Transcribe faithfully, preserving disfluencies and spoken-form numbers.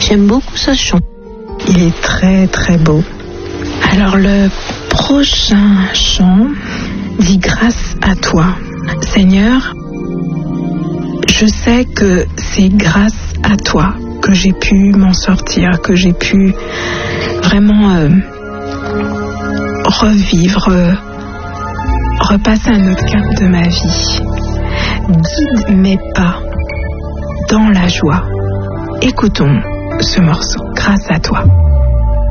J'aime beaucoup ce chant. Il est très très beau. Alors le prochain chant dit grâce à toi. Seigneur, je sais que c'est grâce à toi que j'ai pu m'en sortir, que j'ai pu vraiment euh, revivre, euh, repasser un autre cap de ma vie. Guide mes pas dans la joie. Écoutons ce morceau, grâce à toi.